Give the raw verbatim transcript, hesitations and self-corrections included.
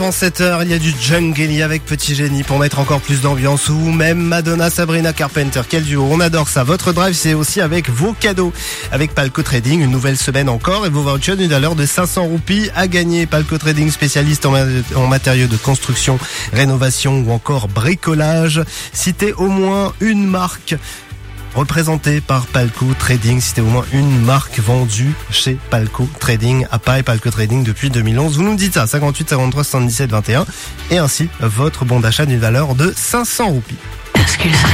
En sept heures, il y a du Jungle avec Petit Génie pour mettre encore plus d'ambiance, ou même Madonna, Sabrina Carpenter. Quel duo, on adore ça. Votre drive, c'est aussi avec vos cadeaux. Avec Palco Trading, une nouvelle semaine encore et vos vouchers d'une valeur de cinq cents roupies à gagner. Palco Trading, spécialiste en, ma- en matériaux de construction, rénovation ou encore bricolage. Citez au moins une marque représenté par Palco Trading. C'était au moins une marque vendue chez Palco Trading, à Paris. Palco Trading depuis deux mille onze. Vous nous dites ça, cinquante-huit quarante-trois soixante-dix-sept vingt et un, et ainsi votre bon d'achat d'une valeur de cinq cents roupies. Excuse.